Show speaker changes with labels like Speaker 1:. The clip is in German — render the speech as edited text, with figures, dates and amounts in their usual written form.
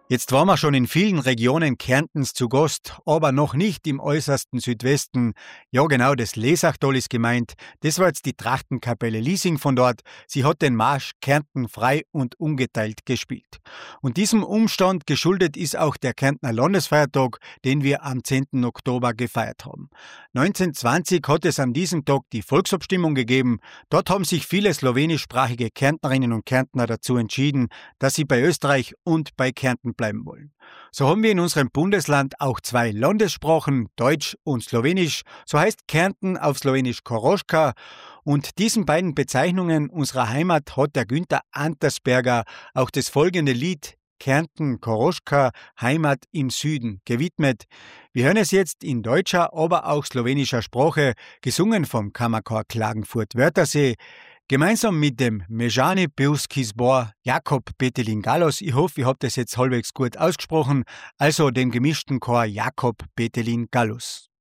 Speaker 1: Jetzt waren wir schon in vielen Regionen Kärntens zu Gast, aber noch nicht im äußersten Südwesten. Ja genau, das Lesachtal ist gemeint. Das war jetzt die Trachtenkapelle Liesing von dort. Sie hat den Marsch Kärnten frei und ungeteilt gespielt. Und diesem Umstand geschuldet ist auch der Kärntner Landesfeiertag, den wir am 10. Oktober gefeiert haben. 1920 hat es an diesem Tag die Volksabstimmung gegeben. Dort haben sich viele slowenischsprachige Kärntnerinnen und Kärntner dazu entschieden, dass sie bei Österreich und bei Kärnten bleiben wollen. So haben wir in unserem Bundesland auch zwei Landessprachen, Deutsch und Slowenisch. So heißt Kärnten auf Slowenisch Koroška. Und diesen beiden Bezeichnungen unserer Heimat hat der Günther Antersberger auch das folgende Lied Kärnten Koroška, Heimat im Süden, gewidmet. Wir hören es jetzt in deutscher, aber auch slowenischer Sprache, gesungen vom Kammerchor Klagenfurt-Wörthersee, gemeinsam mit dem Mejani Pevski Zbor Jakob Petelin Galus. Ich hoffe, ich habe das jetzt halbwegs gut ausgesprochen. Also dem gemischten Chor Jakob Petelin Galus.